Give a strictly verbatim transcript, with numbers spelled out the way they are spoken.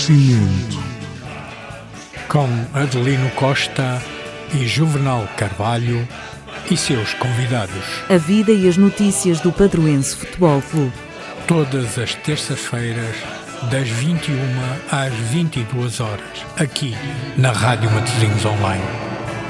Cimento, com Adelino Costa e Juvenal Carvalho e seus convidados. A vida e as notícias do Padroense Futebol Clube. Todas as terças-feiras, das vinte e uma às vinte e duas horas, aqui na Rádio Matosinhos Online.